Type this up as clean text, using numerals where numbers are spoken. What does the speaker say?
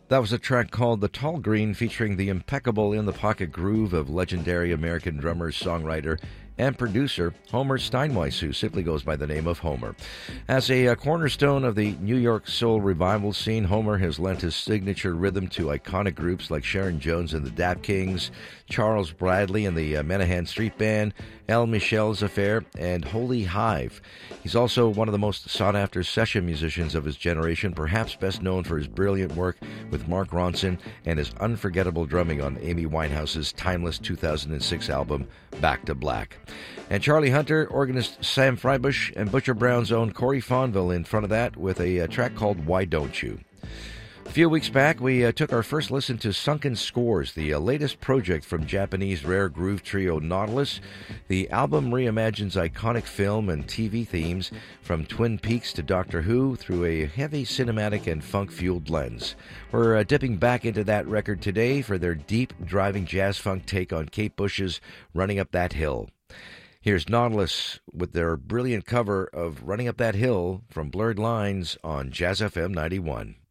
That was a track called The Tall Green, featuring the impeccable in-the-pocket groove of legendary American drummer, songwriter, and producer Homer Steinweiss, who simply goes by the name of Homer. As a cornerstone of the New York soul revival scene, Homer has lent his signature rhythm to iconic groups like Sharon Jones and the Dap Kings, Charles Bradley and the Menahan Street Band, El Michel's Affair, and Holy Hive. He's also one of the most sought-after session musicians of his generation, perhaps best known for his brilliant work with Mark Ronson and his unforgettable drumming on Amy Winehouse's timeless 2006 album, Back to Black. And Charlie Hunter, organist Sam Freibush, and Butcher Brown's own Corey Fonville in front of that with a track called Why Don't You? A few weeks back, we took our first listen to Sunken Scores, the latest project from Japanese rare groove trio Nautilus. The album reimagines iconic film and TV themes from Twin Peaks to Doctor Who through a heavy cinematic and funk-fueled lens. We're dipping back into that record today for their deep, driving jazz-funk take on Kate Bush's Running Up That Hill. Here's Nautilus with their brilliant cover of Running Up That Hill from Blurred Lines on Jazz FM 91.